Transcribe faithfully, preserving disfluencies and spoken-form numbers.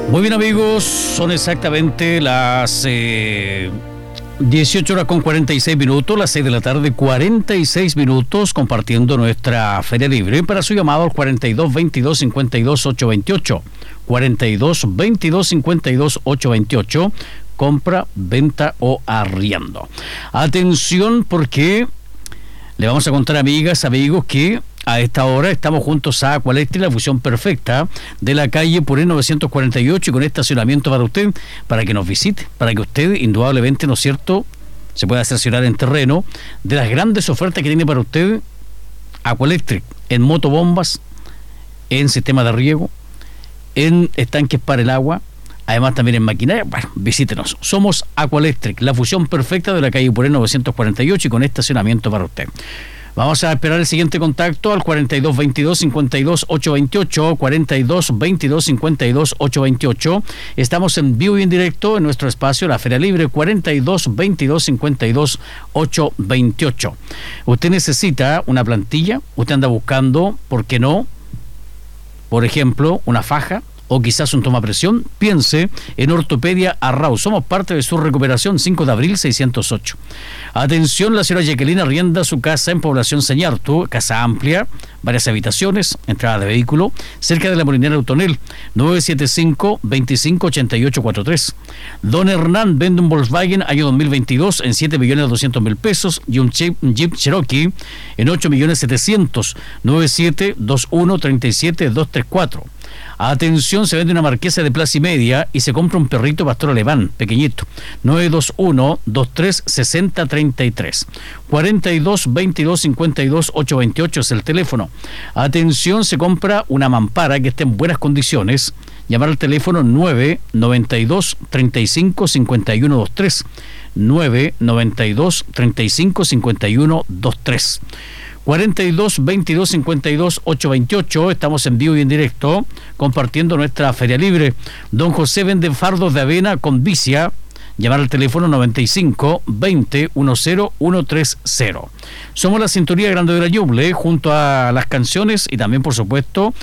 Muy bien, amigos, son exactamente las eh, dieciocho horas con cuarenta y seis minutos, las seis de la tarde, cuarenta y seis minutos, compartiendo nuestra Feria Libre. Para su llamado al cuarenta y dos, veintidós, cincuenta y dos, ochocientos veintiocho, cuarenta y dos, veintidós, cincuenta y dos, ochocientos veintiocho, compra, venta o arriendo. Atención, porque le vamos a contar, amigas, amigos, que a esta hora estamos juntos a Aqualectric, la fusión perfecta de la calle Puré novecientos cuarenta y ocho, y con estacionamiento para usted, para que nos visite, para que usted, indudablemente, ¿no es cierto?, se pueda estacionar en terreno de las grandes ofertas que tiene para usted Aqualectric, en motobombas, en sistema de riego, en estanques para el agua, además también en maquinaria. Bueno, visítenos. Somos Aqualectric, la fusión perfecta de la calle Puré novecientos cuarenta y ocho, y con estacionamiento para usted. Vamos a esperar el siguiente contacto al cuarenta y dos, veintidós, cincuenta y dos, ochocientos veintiocho, cuarenta y dos, veintidós, cincuenta y dos, ochocientos veintiocho. Estamos en vivo y en directo en nuestro espacio, la Feria Libre, cuarenta y dos, veintidós, cincuenta y dos, ochocientos veintiocho. Usted necesita una plantilla, usted anda buscando, ¿por qué no?, por ejemplo, una faja, o quizás un tomapresión. Piense en Ortopedia Arrau. Somos parte de su recuperación. cinco de abril seiscientos ocho. Atención, la señora Jacqueline arrienda su casa en Población Señartu, casa amplia, varias habitaciones, entrada de vehículo, cerca de la Molinera Autonel, nueve siete cinco, veinticinco, ochenta y ocho, cuarenta y tres. Don Hernán vende un Volkswagen año dos mil veintidós en siete millones doscientos mil pesos y un Jeep, un Jeep Cherokee en ocho millones setecientos, nueve siete dos uno, treinta y siete, doscientos treinta y cuatro. Atención, se vende una marquesa de plaza y media y se compra un perrito pastor alemán, pequeñito. nueve dos uno, veintitrés, sesenta, treinta y tres. cuarenta y dos, veintidós, cincuenta y dos, ochocientos veintiocho es el teléfono. Atención, se compra una mampara que esté en buenas condiciones. Llamar al teléfono nueve noventa y dos, treinta y cinco, cincuenta y uno, veintitrés. nueve noventa y dos, treinta y cinco, cincuenta y uno, veintitrés. cuarenta y dos, veintidós, cincuenta y dos, ochocientos veintiocho. Estamos en vivo y en directo compartiendo nuestra Feria Libre. Don José vende fardos de avena con vicia. Llamar al teléfono noventa y cinco, veinte, diez, ciento treinta. Somos la sintonía grande de la Ñuble, junto a las canciones y también, por supuesto,